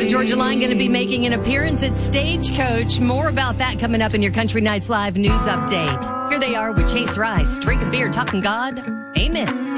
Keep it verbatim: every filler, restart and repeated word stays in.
Florida Georgia Line going to be making an appearance at Stagecoach. More about that coming up in your Country Nights Live news update. Here they are with Chase Rice, drinking beer, talking God. Amen.